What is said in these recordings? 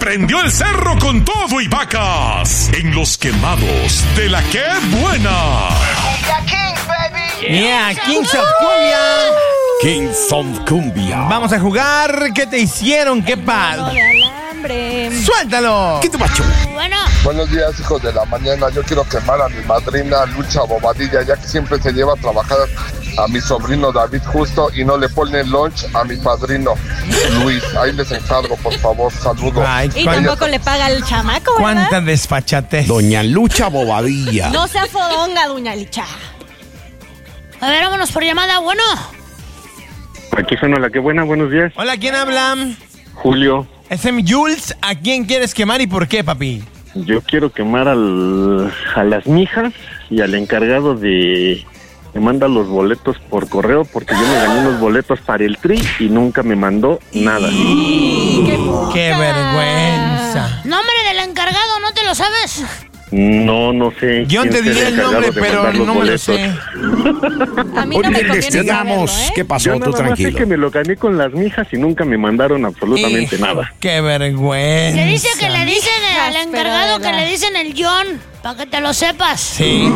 prendió el cerro con todo y vacas en Los Quemados de la ¡Qué Buena! Kings, baby. Yeah, Kings of Cumbia. Kings of Cumbia. Vamos a jugar. ¿Qué te hicieron? ¿Qué pasa? ¡Suéltalo! ¿Qué te macho? Bueno. Buenos días, hijos de la mañana. Yo quiero quemar a mi madrina Lucha Bobadilla, ya que siempre se lleva a trabajar a mi sobrino David Justo y no le pone lunch a mi padrino Luis. Ahí les encargo, por favor. Saludos. Ay, Y tampoco le paga al chamaco, ¿verdad? ¿Cuánta desfachatez? Doña Lucha Bobadilla. No sea fodonga, doña Licha. A ver, vámonos por llamada, bueno. Aquí suena la que buena, buenos días. Hola, ¿quién habla? Julio. Es Jules. ¿A quién quieres quemar y por qué, papi? Yo quiero quemar a las mijas y al encargado de que manda los boletos por correo, porque yo me gané unos boletos para el Tri y nunca me mandó nada. ¡Qué vergüenza! Nombre del encargado, ¿no te lo sabes? No sé. Yo te diré el nombre, pero no me lo sé. A mí no me conviene investigamos. saberlo, ¿eh? ¿Qué pasó? Yo Tú nada más sé tranquilo. que me lo gané con las mijas y nunca me mandaron absolutamente nada. ¡Qué vergüenza! Que dice que le dicen al Hijas, encargado pero de que le dicen el John, para que te lo sepas. Sí.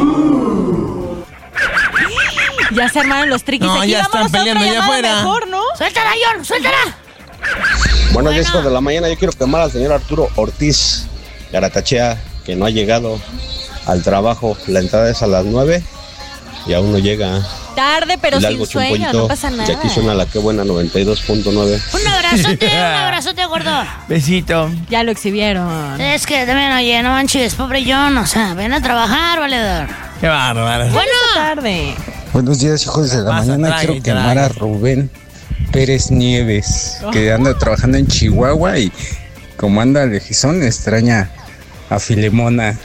Ya se armaron los triquis No, aquí. ya están Vámonos a otra peleando allá llamada afuera. mejor, ¿no? ¡Suéltala, John! ¡Suéltala! Buenos días, hijos de la mañana. Yo quiero quemar al señor Arturo Ortiz Garatachea, que no ha llegado al trabajo. La entrada es a las 9 y aún no llega. Tarde, pero Dile sin algo, sueño, Chumpollito. no pasa nada. Y aquí suena la que buena 92.9. Un abrazote, gordo. Besito. Ya lo exhibieron. Es que también, oye, no manches, pobre John, o sea, ven a trabajar, valedor. ¡Qué bárbaro! Bueno. Tarde. Buenos días, hijos de la Pasa, mañana. trague, Quiero quemar trague. a Rubén Pérez Nieves, que anda trabajando en Chihuahua y como anda lejizón, extraña a Filemona.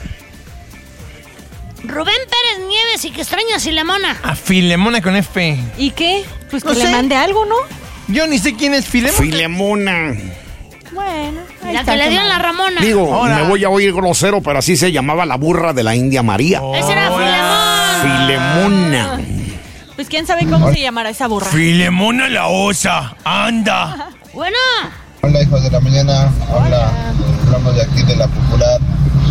Rubén Pérez Nieves y que extraña a Filemona. A Filemona con F. ¿Y qué? Pues No que sé. le mande algo, ¿no? Yo ni sé quién es Filemona. Filemona. Bueno, ahí La está que le el dio en la quemado. Ramona. Digo, Ahora. me voy a oír grosero, pero así se llamaba la burra de la India María. Ese era Filemón. Filemona. Pues quién sabe cómo se llamará esa burra. Filemona la osa. Anda. Bueno. Hola, hijos de la mañana. Hablamos de aquí de la Popular.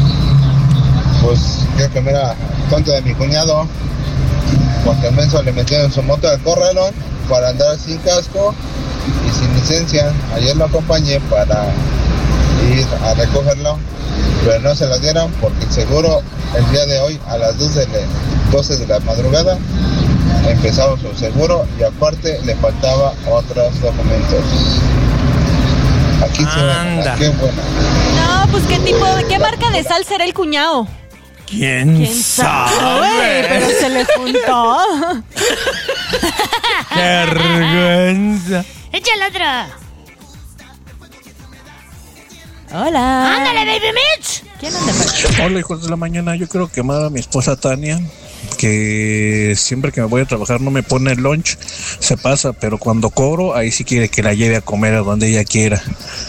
Pues quiero quemar a tonto de mi cuñado, porque al menso le metieron su moto al corralón para andar sin casco y sin licencia. Ayer lo acompañé para ir a recogerlo, pero no se lo dieron porque el seguro el día de hoy a las 12 de la madrugada empezaba su seguro y aparte le faltaba otros documentos. Aquí se Anda. ve, qué buena. No, pues qué marca de sal será el cuñado. ¿Quién sabe? Pero se le juntó. ¡Qué vergüenza! Échale otra. Hola. Ándale, baby Mitch. ¿Quién anda por aquí? Hola, hijos de la mañana. Yo quiero quemar a mi esposa Tania, que siempre que me voy a trabajar no me pone el lunch, se pasa, pero cuando cobro, ahí sí quiere que la lleve a comer a donde ella quiera.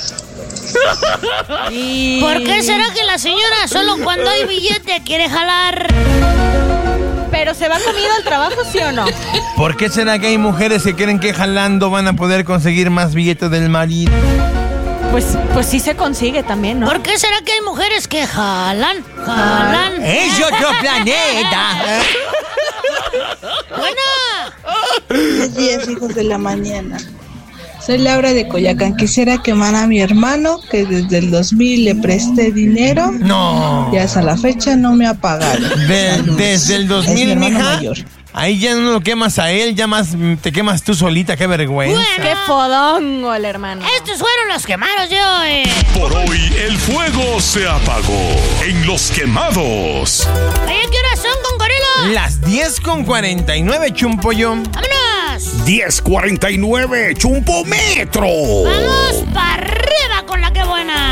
¿Por qué será que la señora solo cuando hay billete quiere jalar? ¿Pero se va comido al trabajo, sí o no? ¿Por qué será que hay mujeres que creen que jalando van a poder conseguir más billetes del marido? Pues sí se consigue también, ¿no? ¿Por qué será que hay mujeres que jalan? Jalan. ¡Es otro planeta! Bueno. Buenos días, hijos de la mañana. Soy Laura de Coyacán. Quisiera quemar a mi hermano, que desde el 2000 le presté dinero. No. Y hasta la fecha no me ha pagado. Desde el Es 2000, mi hermano mija. mayor. Ahí ya no lo quemas a él, ya más te quemas tú solita, qué vergüenza. Bueno. Qué fodongo el hermano. Estos fueron los quemados de hoy. Por hoy el fuego se apagó en Los Quemados. Oye, ¿qué horas son con Gorila? Las 10:49, Chumpollo. ¡Vámonos! 10:49, Chumpo Metro. ¡Vamos para arriba con la que buena!